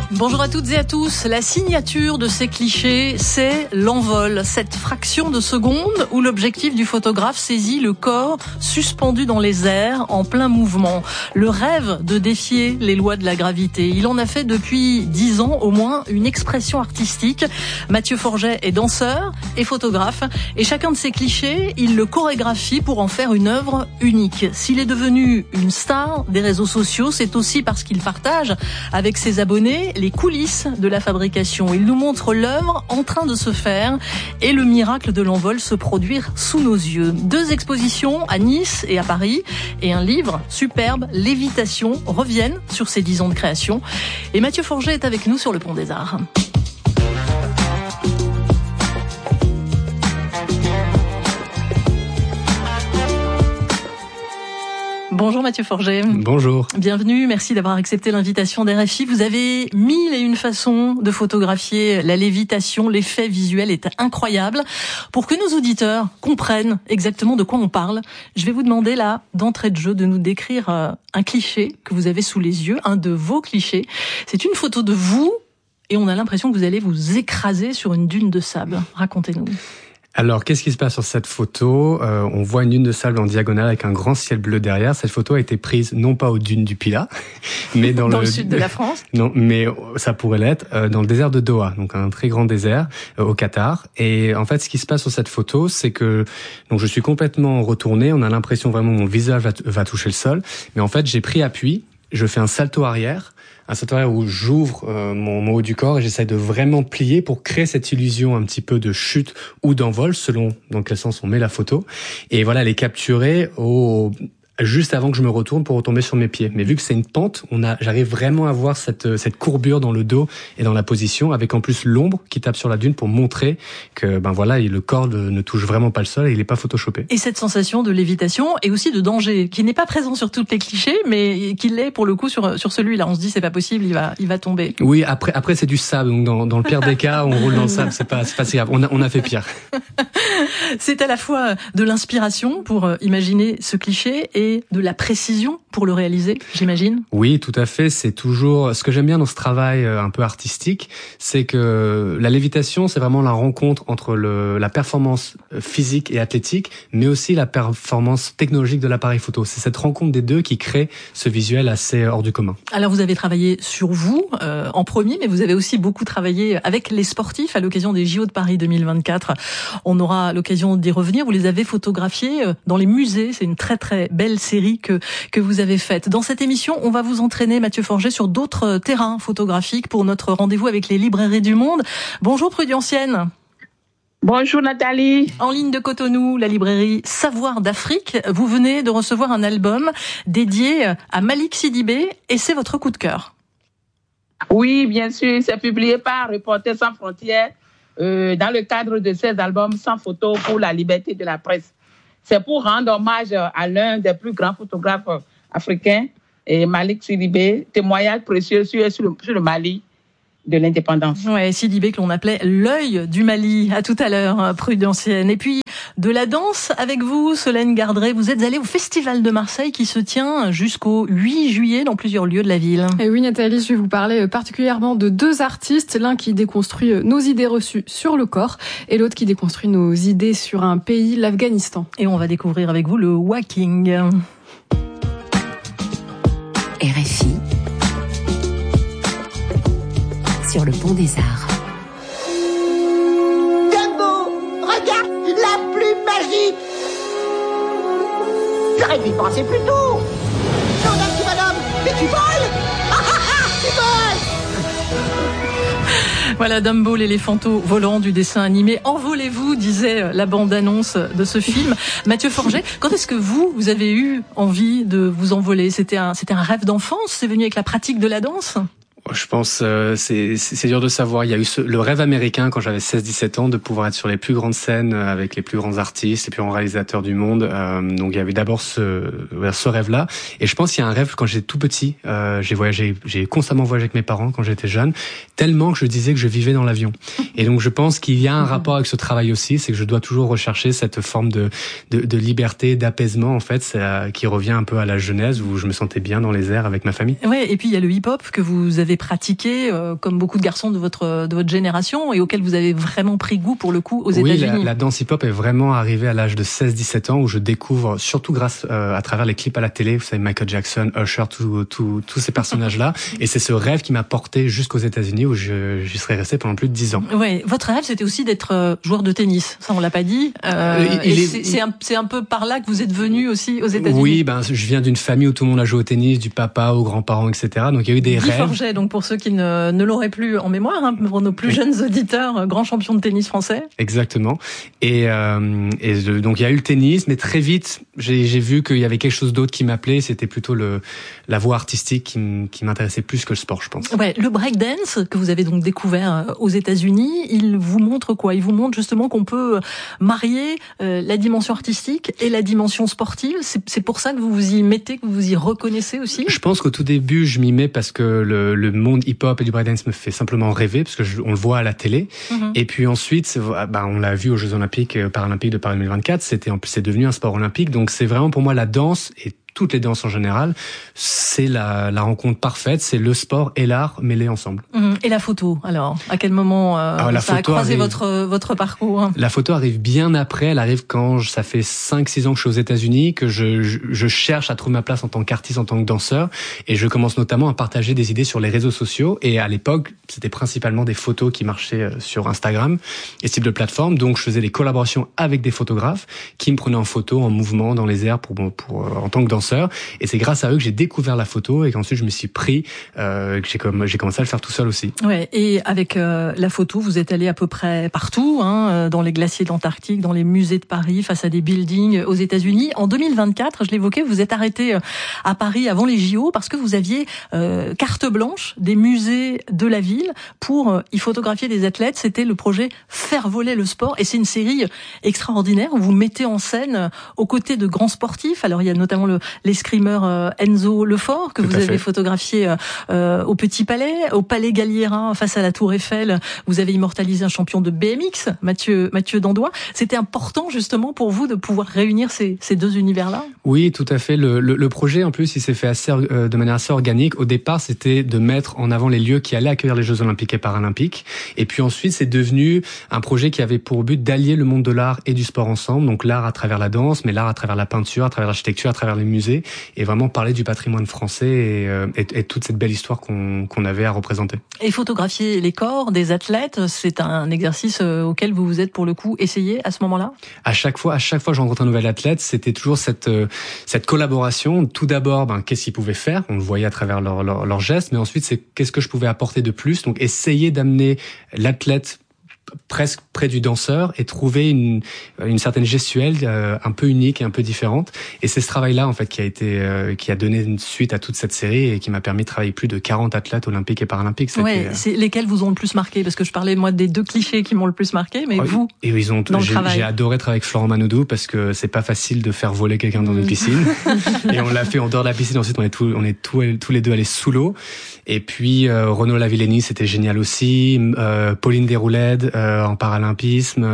Bonjour à toutes et à tous. La signature de ces clichés, c'est l'envol. Cette fraction de seconde où l'objectif du photographe saisit le corps suspendu dans les airs en plein mouvement. Le rêve de défier les lois de la gravité. Il en a fait depuis 10 ans au moins une expression artistique. Mathieu Forget est danseur et photographe. Et chacun de ces clichés, il le chorégraphie pour en faire une œuvre unique. S'il est devenu une star des réseaux sociaux, c'est aussi parce qu'il partage avec ses abonnés les coulisses de la fabrication. Il nous montre l'œuvre en train de se faire et le miracle de l'envol se produire sous nos yeux. 2 expositions à Nice et à Paris et un livre superbe, Lévitation, reviennent sur ces 10 ans de création. Et Mathieu Forget est avec nous sur le Pont des Arts. Bonjour Mathieu Forget. Bonjour. Bienvenue, merci d'avoir accepté l'invitation d'RFI. Vous avez 1001 façons de photographier la lévitation, l'effet visuel est incroyable. Pour que nos auditeurs comprennent exactement de quoi on parle, je vais vous demander là, d'entrée de jeu, de nous décrire un cliché que vous avez sous les yeux, un de vos clichés. C'est une photo de vous et on a l'impression que vous allez vous écraser sur une dune de sable. Racontez-nous. Alors, qu'est-ce qui se passe sur cette photo ? On voit une dune de sable en diagonale avec un grand ciel bleu derrière. Cette photo a été prise non pas aux dunes du Pilat, mais dans le sud de la France. Non, mais ça pourrait l'être dans le désert de Doha, donc un très grand désert au Qatar. Et en fait, ce qui se passe sur cette photo, c'est que donc je suis complètement retourné. On a l'impression vraiment mon visage va toucher le sol, mais en fait, j'ai pris appui. Je fais un salto arrière où j'ouvre mon haut du corps et j'essaie de vraiment plier pour créer cette illusion un petit peu de chute ou d'envol selon dans quel sens on met la photo. Et voilà, elle est capturée juste avant que je me retourne pour retomber sur mes pieds. Mais vu que c'est une pente, j'arrive vraiment à voir cette courbure dans le dos et dans la position, avec en plus l'ombre qui tape sur la dune pour montrer que le corps ne touche vraiment pas le sol et il est pas photoshopé. Et cette sensation de lévitation et aussi de danger qui n'est pas présent sur toutes les clichés, mais qui l'est pour le coup sur celui-là. On se dit c'est pas possible, il va tomber. Oui, après c'est du sable, donc dans le pire des cas, on roule dans le sable, c'est pas si grave. On a fait pire. C'est à la fois de l'inspiration pour imaginer ce cliché et de la précision pour le réaliser, j'imagine. Oui, tout à fait. C'est toujours ce que j'aime bien dans ce travail un peu artistique, c'est que la lévitation, c'est vraiment la rencontre entre la performance physique et athlétique, mais aussi la performance technologique de l'appareil photo. C'est cette rencontre des deux qui crée ce visuel assez hors du commun. Alors vous avez travaillé sur vous en premier, mais vous avez aussi beaucoup travaillé avec les sportifs à l'occasion des JO de Paris 2024. On aura l'occasion d'y revenir. Vous les avez photographiés dans les musées. C'est une très très belle série que vous avez faite. Dans cette émission, on va vous entraîner, Mathieu Forget, sur d'autres terrains photographiques pour notre rendez-vous avec les librairies du monde. Bonjour Prudensienne. Bonjour Nathalie. En ligne de Cotonou, la librairie Savoir d'Afrique. Vous venez de recevoir un album dédié à Malik Sidibé et c'est votre coup de cœur. Oui, bien sûr, c'est publié par Reporters sans frontières dans le cadre de ces albums sans photo pour la liberté de la presse. C'est pour rendre hommage à l'un des plus grands photographes africains, Malik Sidibé, témoignage précieux sur le Mali de l'indépendance. Ouais, Sidibé que l'on appelait l'œil du Mali. À tout à l'heure, Prudensienne. Et puis, de la danse avec vous, Solène Gardret. Vous êtes allée au Festival de Marseille qui se tient jusqu'au 8 juillet dans plusieurs lieux de la ville. Et oui, Nathalie, je vais vous parler particulièrement de 2 artistes. L'un qui déconstruit nos idées reçues sur le corps et l'autre qui déconstruit nos idées sur un pays, l'Afghanistan. Et on va découvrir avec vous le walking. RFI. Sur le Pont des Arts. Dumbo, regarde, la plume magique. J'aurais dû y penser plus tôt. Jordan, petit bonhomme, mais tu voles. Tu voles. Voilà Dumbo, l'éléphanto volant du dessin animé. Envolez-vous, disait la bande-annonce de ce film. Mathieu Forget, quand est-ce que vous avez eu envie de vous envoler ? C'était un rêve d'enfance ? C'est venu avec la pratique de la danse ? Je pense c'est dur de savoir. Il y a eu le rêve américain quand j'avais 16-17 ans de pouvoir être sur les plus grandes scènes avec les plus grands artistes, les plus grands réalisateurs du monde. Donc il y avait d'abord ce rêve-là. Et je pense qu'il y a un rêve quand j'étais tout petit. J'ai constamment voyagé avec mes parents quand j'étais jeune, tellement que je disais que je vivais dans l'avion. Et donc je pense qu'il y a un rapport avec ce travail aussi, c'est que je dois toujours rechercher cette forme de liberté, d'apaisement en fait, qui revient un peu à la jeunesse où je me sentais bien dans les airs avec ma famille. Ouais, et puis il y a le hip-hop que vous avez avez pratiqué comme beaucoup de garçons de votre génération et auquel vous avez vraiment pris goût pour le coup aux États-Unis. Oui, la danse hip-hop est vraiment arrivée à l'âge de 16-17 ans où je découvre, surtout grâce à travers les clips à la télé, vous savez, Michael Jackson, Usher, tous ces personnages-là. Et c'est ce rêve qui m'a porté jusqu'aux États-Unis où j'y serais resté pendant plus de 10 ans. Ouais, votre rêve c'était aussi d'être joueur de tennis. Ça on l'a pas dit. C'est un peu par là que vous êtes venu aussi aux États-Unis. Oui, je viens d'une famille où tout le monde a joué au tennis, du papa aux grands-parents, etc. Donc il y a eu des Guy rêves. Forget, donc pour ceux qui ne l'auraient plus en mémoire, pour nos plus jeunes auditeurs, grand champion de tennis français. Exactement. Et donc il y a eu le tennis, mais très vite j'ai vu qu'il y avait quelque chose d'autre qui m'appelait. C'était plutôt la voie artistique qui m'intéressait plus que le sport, je pense. Ouais, le breakdance que vous avez donc découvert aux États-Unis, il vous montre quoi? Il vous montre justement qu'on peut marier la dimension artistique et la dimension sportive. C'est pour ça que vous vous y mettez, que vous vous y reconnaissez aussi? Je pense qu'au tout début, je m'y mets parce que le monde hip-hop et du breakdance me fait simplement rêver, parce que on le voit à la télé. Mm-hmm. Et puis ensuite, on l'a vu aux Jeux Olympiques, Paralympiques de Paris 2024. C'est devenu un sport olympique. Donc c'est vraiment pour moi la danse et toutes les danses en général, c'est la rencontre parfaite, c'est le sport et l'art mêlés ensemble. Et la photo, alors, à quel moment ça a croisé votre parcours? La photo arrive bien après, elle arrive quand ça fait 5-6 ans que je suis aux États-Unis, que je cherche à trouver ma place en tant qu'artiste, en tant que danseur, et je commence notamment à partager des idées sur les réseaux sociaux, et à l'époque, c'était principalement des photos qui marchaient sur Instagram, et ce type de plateforme, donc je faisais des collaborations avec des photographes qui me prenaient en photo, en mouvement, dans les airs, pour en tant que danseur. Et c'est grâce à eux que j'ai découvert la photo et qu'ensuite je me suis pris, que j'ai commencé à le faire tout seul aussi. Ouais, et avec la photo, vous êtes allé à peu près partout, dans les glaciers de l'Antarctique, dans les musées de Paris, face à des buildings aux États-Unis. En 2024, je l'évoquais, vous êtes arrêté à Paris avant les JO parce que vous aviez carte blanche des musées de la ville pour y photographier des athlètes. C'était le projet Faire voler le sport, et c'est une série extraordinaire où vous mettez en scène aux côtés de grands sportifs. Alors il y a notamment l'escrimeur Enzo Lefort que vous avez photographié au Petit Palais, au Palais Galliera face à la Tour Eiffel. Vous avez immortalisé un champion de BMX, Mathieu Dandois. C'était important justement pour vous de pouvoir réunir ces deux univers-là? Oui, tout à fait. Le projet, en plus, il s'est fait de manière assez organique. Au départ, c'était de mettre en avant les lieux qui allaient accueillir les Jeux Olympiques et Paralympiques. Et puis ensuite, c'est devenu un projet qui avait pour but d'allier le monde de l'art et du sport ensemble. Donc l'art à travers la danse, mais l'art à travers la peinture, à travers l'architecture, à travers les musées, et vraiment parler du patrimoine français et toute cette belle histoire qu'on avait à représenter. Et photographier les corps des athlètes, c'est un exercice auquel vous vous êtes pour le coup essayé à ce moment-là? À chaque fois que je rencontre un nouvel athlète, c'était toujours cette collaboration. Tout d'abord, qu'est-ce qu'ils pouvaient faire? On le voyait à travers leurs gestes, mais ensuite c'est qu'est-ce que je pouvais apporter de plus. Donc essayer d'amener l'athlète presque près du danseur et trouver une certaine gestuelle un peu unique et un peu différente. Et c'est ce travail-là en fait qui a donné une suite à toute cette série et qui m'a permis de travailler plus de 40 athlètes olympiques et paralympiques. Ouais, c'est lesquels vous ont le plus marqué? Parce que je parlais moi des deux clichés qui m'ont le plus marqué, mais vous, et j'ai adoré travailler avec Florent Manodou parce que c'est pas facile de faire voler quelqu'un dans une piscine. Et on l'a fait en dehors de la piscine. Ensuite, on est tous les deux allés sous l'eau. Et puis Renaud Lavillenie, c'était génial aussi. Pauline Desrouledes en paralympisme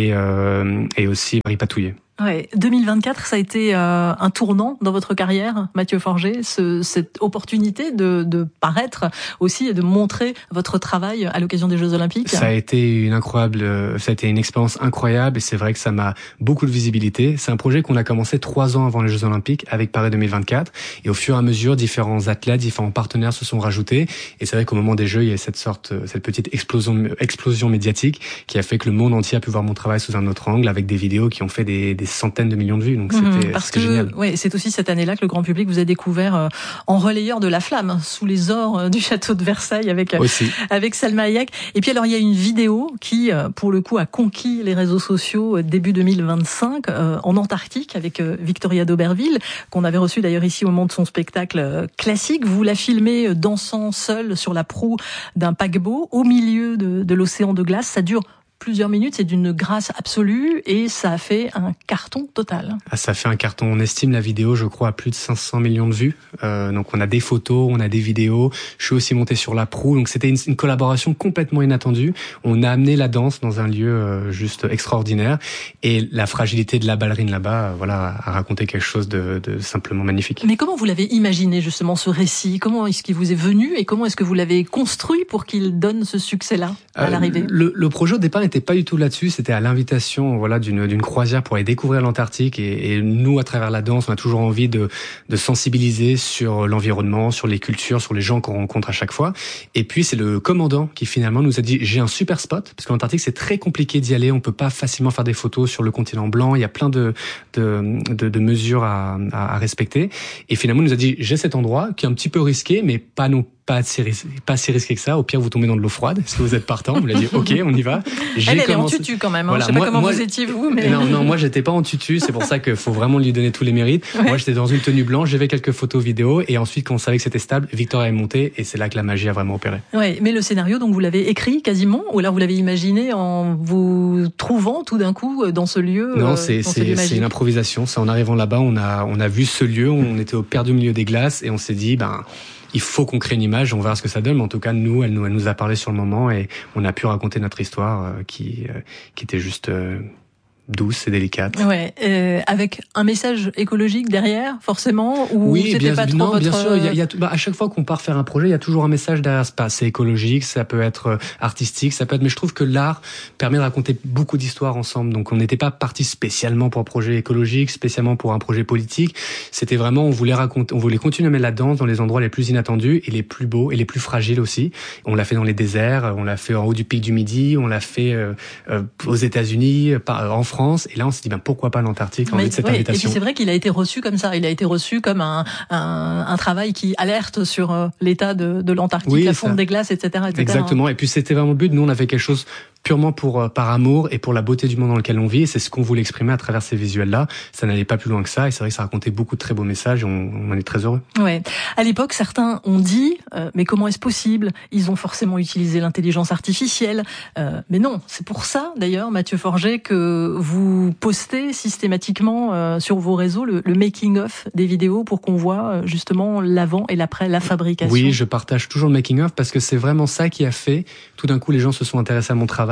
et aussi Marie Patouillet. Ouais, 2024, ça a été un tournant dans votre carrière, Mathieu Forget, cette opportunité de paraître aussi et de montrer votre travail à l'occasion des Jeux Olympiques. Ça a été une expérience incroyable et c'est vrai que ça m'a beaucoup de visibilité. C'est un projet qu'on a commencé 3 ans avant les Jeux Olympiques avec Paris 2024 et au fur et à mesure, différents athlètes, différents partenaires se sont rajoutés et c'est vrai qu'au moment des Jeux, il y a cette petite explosion médiatique qui a fait que le monde entier a pu voir mon travail sous un autre angle avec des vidéos qui ont fait des centaines de millions de vues, donc c'était génial. Ouais, c'est aussi cette année-là que le grand public vous a découvert en relayeur de la flamme sous les ors du château de Versailles avec Salma Hayek. Et puis alors il y a une vidéo qui pour le coup a conquis les réseaux sociaux début 2025 en Antarctique avec Victoria d'Auberville qu'on avait reçue d'ailleurs ici au moment de son spectacle classique. Vous la filmez dansant seule sur la proue d'un paquebot au milieu de l'océan de glace. Ça dure plusieurs minutes, c'est d'une grâce absolue et ça a fait un carton total. Ah, ça fait un carton. On estime la vidéo, je crois, à plus de 500 millions de vues. Donc on a des photos, on a des vidéos. Je suis aussi monté sur la proue. Donc c'était une collaboration complètement inattendue. On a amené la danse dans un lieu juste extraordinaire. Et la fragilité de la ballerine là-bas, a raconté quelque chose de simplement magnifique. Mais comment vous l'avez imaginé justement ce récit? Comment est-ce qu'il vous est venu et comment est-ce que vous l'avez construit pour qu'il donne ce succès-là à l'arrivée? Le projet au départ n'était pas du tout là-dessus. C'était à l'invitation, d'une croisière pour aller découvrir l'Antarctique. Et nous, à travers la danse, on a toujours envie de sensibiliser sur l'environnement, sur les cultures, sur les gens qu'on rencontre à chaque fois. Et puis c'est le commandant qui finalement nous a dit: j'ai un super spot, parce qu'en Antarctique c'est très compliqué d'y aller. On peut pas facilement faire des photos sur le continent blanc. Il y a plein de mesures à respecter. Et finalement, il nous a dit: j'ai cet endroit qui est un petit peu risqué, mais pas si risqué que ça. Au pire, vous tombez dans de l'eau froide. Est-ce que vous êtes partant? On l'a dit: ok, on y va. Elle est en tutu quand même. Voilà. Je sais pas comment vous étiez vous, mais non, moi j'étais pas en tutu. C'est pour ça qu'il faut vraiment lui donner tous les mérites. Ouais. Moi, j'étais dans une tenue blanche. J'avais quelques photos vidéo, et ensuite, quand on savait que c'était stable, Victoria est montée, et c'est là que la magie a vraiment opéré. Ouais, mais le scénario, donc vous l'avez écrit quasiment, ou alors vous l'avez imaginé en vous trouvant tout d'un coup dans ce lieu? Non, c'est une improvisation. C'est en arrivant là-bas, on a vu ce lieu, on était perdu au milieu des glaces, et on s'est dit, il faut qu'on crée une image, on verra ce que ça donne, mais en tout cas, elle nous a parlé sur le moment, et on a pu raconter notre histoire qui était juste douce et délicate. Ouais, avec un message écologique derrière, forcément, ou oui, c'était pas trop votre... bien sûr. Il y a à chaque fois qu'on part faire un projet, il y a toujours un message derrière. C'est écologique, ça peut être artistique, ça peut être. Mais je trouve que l'art permet de raconter beaucoup d'histoires ensemble. Donc on n'était pas parti spécialement pour un projet écologique, spécialement pour un projet politique. C'était vraiment, on voulait continuer à mettre la danse dans les endroits les plus inattendus et les plus beaux et les plus fragiles aussi. On l'a fait dans les déserts, on l'a fait en haut du pic du Midi, on l'a fait aux États-Unis, en France. Et là, on s'est dit, pourquoi pas l'Antarctique en vue de cette invitation. Et puis c'est vrai qu'il a été reçu comme ça. Il a été reçu comme un travail qui alerte sur l'état de l'Antarctique, la fonte des glaces, etc., etc. Exactement. Et puis c'était vraiment le but. Nous, on a fait quelque chose purement par amour et pour la beauté du monde dans lequel on vit. Et c'est ce qu'on voulait exprimer à travers ces visuels-là. Ça n'allait pas plus loin que ça. Et c'est vrai que ça racontait beaucoup de très beaux messages. Et on en est très heureux. Ouais. À l'époque, certains ont dit, mais comment est-ce possible? Ils ont forcément utilisé l'intelligence artificielle. Mais non, c'est pour ça, d'ailleurs, Mathieu Forget, que vous postez systématiquement sur vos réseaux le making-of des vidéos pour qu'on voit justement l'avant et l'après, la fabrication. Oui, je partage toujours le making-of parce que c'est vraiment ça qui a fait. Tout d'un coup, les gens se sont intéressés à mon travail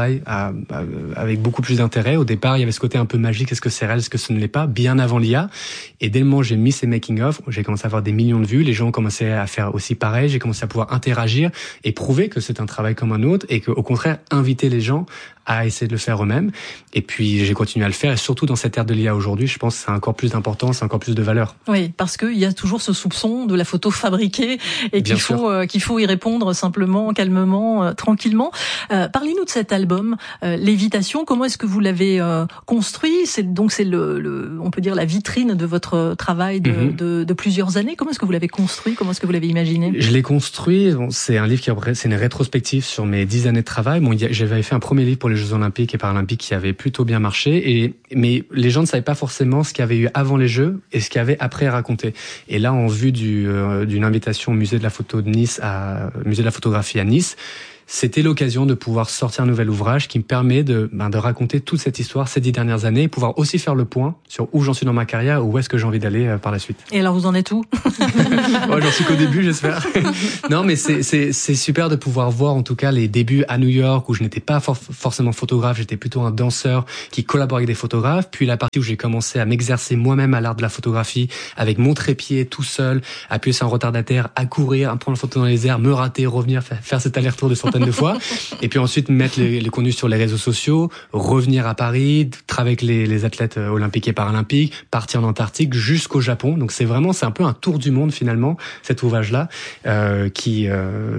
avec beaucoup plus d'intérêt. Au départ, il y avait ce côté un peu magique. Est-ce que c'est réel? Est-ce que ce ne l'est pas? Bien avant l'IA. Et dès le moment où j'ai mis ces making-of, j'ai commencé à avoir des millions de vues. Les gens ont commencé à faire aussi pareil. J'ai commencé à pouvoir interagir et prouver que c'est un travail comme un autre et qu'au contraire, inviter les gens à essayer de le faire eux-mêmes. Et puis, j'ai continué à le faire. Et surtout, dans cette ère de l'IA aujourd'hui, je pense que c'est encore plus d'importance, encore plus de valeur. Oui, parce qu'il y a toujours ce soupçon de la photo fabriquée et qu'il faut y répondre simplement, calmement, tranquillement. Parlez-nous de cet album, Lévitation. Comment est-ce que vous l'avez construit? On peut dire la vitrine de votre travail de plusieurs années. Comment est-ce que vous l'avez construit? Comment est-ce que vous l'avez imaginé? Je l'ai construit. C'est un livre c'est une rétrospective sur mes 10 années de travail. J'avais fait un premier livre pour les Jeux Olympiques et Paralympiques qui avait plutôt bien marché, mais les gens ne savaient pas forcément ce qu'il y avait eu avant les Jeux et ce qu'il y avait après à raconter. Et là, en vue d'une invitation au musée de la photo de Nice, musée de la photographie à Nice, c'était l'occasion de pouvoir sortir un nouvel ouvrage qui me permet de raconter toute cette histoire ces 10 dernières années et pouvoir aussi faire le point sur où j'en suis dans ma carrière, où est-ce que j'ai envie d'aller par la suite. Et alors, vous en êtes où? J'en suis qu'au début, j'espère. Non, mais c'est super de pouvoir voir en tout cas les débuts à New York où je n'étais pas forcément photographe, j'étais plutôt un danseur qui collabore avec des photographes. Puis la partie où j'ai commencé à m'exercer moi-même à l'art de la photographie avec mon trépied tout seul, appuyer sur un retardataire, à courir, à prendre une photo dans les airs, me rater, revenir, faire cet aller-retour de centaines de fois. Et puis ensuite mettre les contenus sur les réseaux sociaux, revenir à Paris, travailler avec les athlètes olympiques et paralympiques, partir en Antarctique jusqu'au Japon. Donc c'est un peu un tour du monde finalement, cet ouvrage-là, qui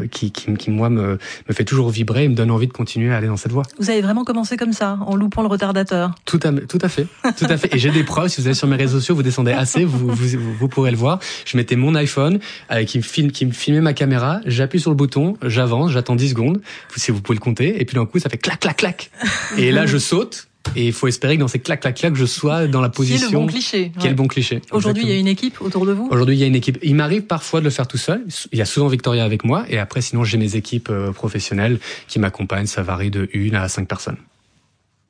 moi me fait toujours vibrer et me donne envie de continuer à aller dans cette voie. Vous avez vraiment commencé comme ça, en loupant le retardateur? Tout à fait. Et j'ai des preuves. Si vous allez sur mes réseaux sociaux, vous descendez assez, vous pourrez le voir. Je mettais mon iPhone qui me filmait ma caméra. J'appuie sur le bouton, j'avance, j'attends 10 secondes. Si vous pouvez le compter. Et puis d'un coup, ça fait clac, clac, clac. Et là, je saute. Et il faut espérer que dans ces clac, clac, clac, je sois dans la position. Qui est le bon cliché. Qui est le bon cliché. Aujourd'hui, il y a une équipe autour de vous? Aujourd'hui, il y a une équipe. Il m'arrive parfois de le faire tout seul. Il y a souvent Victoria avec moi. Et après, sinon, j'ai mes équipes professionnelles qui m'accompagnent. Ça varie de 1 à 5 personnes.